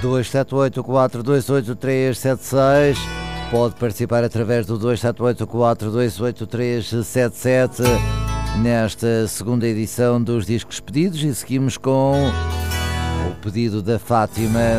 278-428-376. Pode participar através do 278-428-377 nesta segunda edição dos Discos Pedidos, e seguimos com o pedido da Fátima.